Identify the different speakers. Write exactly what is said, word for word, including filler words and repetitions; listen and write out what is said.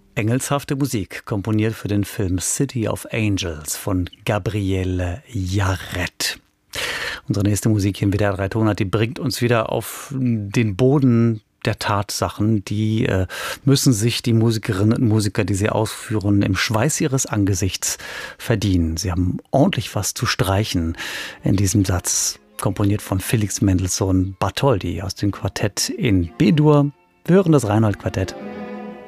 Speaker 1: Engelshafte Musik, komponiert für den Film City of Angels von Gabriele Yared. Unsere nächste Musik hier im W D R drei Tonart, die bringt uns wieder auf den Boden der Tatsachen. Die äh, müssen sich die Musikerinnen und Musiker, die sie ausführen, im Schweiß ihres Angesichts verdienen. Sie haben ordentlich was zu streichen in diesem Satz, komponiert von Felix Mendelssohn Bartholdy aus dem Quartett in B-Dur. Wir hören das Reinhold-Quartett.